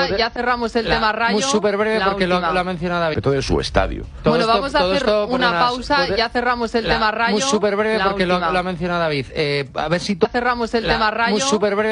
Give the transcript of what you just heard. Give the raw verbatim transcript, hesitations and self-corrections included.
pausa, ya cerramos el la, tema Rayo. Muy súper breve porque lo, lo ha mencionado David. Todo es su estadio. Todo bueno, esto, vamos a hacer una pausa, ya cerramos el la, tema Rayo. Muy súper breve porque lo, lo ha mencionado David. Eh, a ver si cerramos el la, tema Rayo. Muy súper breve.